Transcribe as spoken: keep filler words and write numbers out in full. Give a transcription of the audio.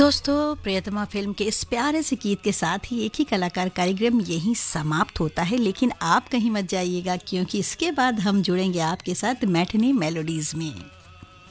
दोस्तों, प्रियतमा फिल्म के इस प्यारे से गीत के साथ ही एक ही कलाकार कार्यक्रम यहीं समाप्त होता है। लेकिन आप कहीं मत जाइएगा, क्योंकि इसके बाद हम जुड़ेंगे आपके साथ मैटिनी मेलोडीज में।